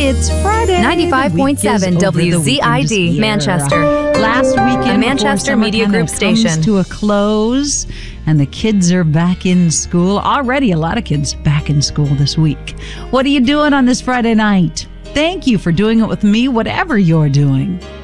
It's Friday. 95.7 WZID, Manchester. Last weekend, A Manchester Media Group station. To a close, and the kids are back in school. Already a lot of kids back in school this week. What are you doing on this Friday night? Thank you for doing it with me, whatever you're doing.